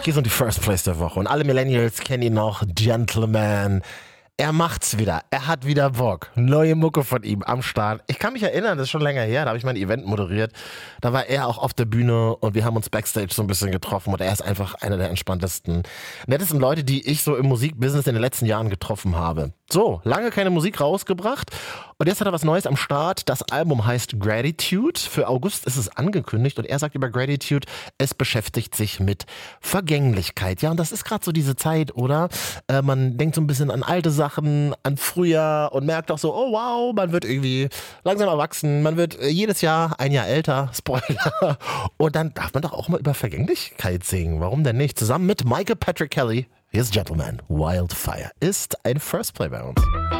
geht um die First Place der Woche und alle Millennials kennen ihn noch, Gentleman. Er macht's wieder. Er hat wieder Bock. Neue Mucke von ihm am Start. Ich kann mich erinnern, das ist schon länger her, da habe ich mein Event moderiert. Da war er auch auf der Bühne und wir haben uns Backstage so ein bisschen getroffen und er ist einfach einer der entspanntesten, nettesten Leute, die ich so im Musikbusiness in den letzten Jahren getroffen habe. So, lange keine Musik rausgebracht und jetzt hat er was Neues am Start. Das Album heißt Gratitude. Für August ist es angekündigt und er sagt über Gratitude, es beschäftigt sich mit Vergänglichkeit. Ja, und das ist gerade so diese Zeit, oder? Man denkt so ein bisschen an alte Sachen, an früher und merkt auch so, oh wow, man wird irgendwie langsam erwachsen, man wird jedes Jahr ein Jahr älter, Spoiler. Und dann darf man doch auch mal über Vergänglichkeit singen. Warum denn nicht? Zusammen mit Michael Patrick Kelly. Hier ist Gentleman. Wildfire ist ein First Play bei uns.